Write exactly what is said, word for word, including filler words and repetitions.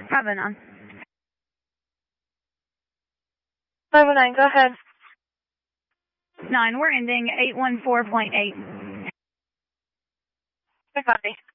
five oh nine. five oh nine, go ahead. nine, we're ending eight one four point eight. Bye-bye.